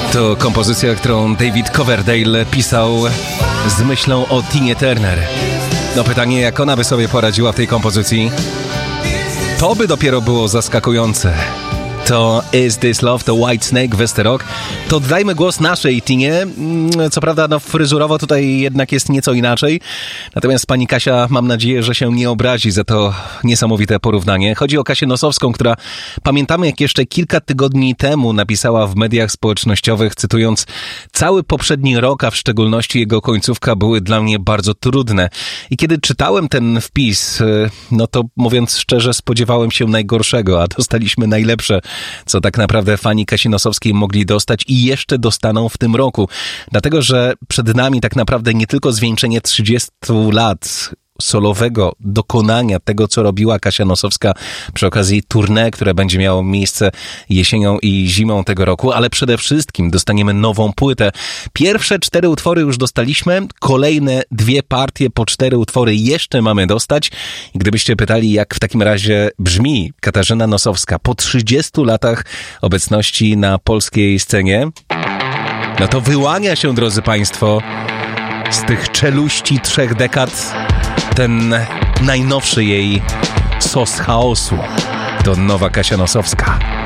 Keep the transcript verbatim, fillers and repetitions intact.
To kompozycja, którą David Coverdale pisał z myślą o Tinie Turner. No pytanie, jak ona by sobie poradziła w tej kompozycji? To by dopiero było zaskakujące. To Is This Love, to Whitesnake, Westerok. To oddajmy głos naszej Tinie. Co prawda, no fryzurowo tutaj jednak jest nieco inaczej. Natomiast pani Kasia, mam nadzieję, że się nie obrazi za to niesamowite porównanie. Chodzi o Kasię Nosowską, która, pamiętamy, jak jeszcze kilka tygodni temu napisała w mediach społecznościowych, cytując: cały poprzedni rok, a w szczególności jego końcówka, były dla mnie bardzo trudne. I kiedy czytałem ten wpis, no to mówiąc szczerze, spodziewałem się najgorszego, a dostaliśmy najlepsze, co tak naprawdę fani Kasi Nosowskiej mogli dostać i jeszcze dostaną w tym roku. Dlatego, że przed nami tak naprawdę nie tylko zwieńczenie trzydziestu lat solowego dokonania tego, co robiła Kasia Nosowska przy okazji tournée, które będzie miało miejsce jesienią i zimą tego roku, ale przede wszystkim dostaniemy nową płytę. Pierwsze cztery utwory już dostaliśmy, kolejne dwie partie po cztery utwory jeszcze mamy dostać. I gdybyście pytali, jak w takim razie brzmi Katarzyna Nosowska po trzydziestu latach obecności na polskiej scenie, no to wyłania się, drodzy Państwo, z tych czeluści trzech dekad ten najnowszy jej sos chaosu. To nowa Kasia Nosowska.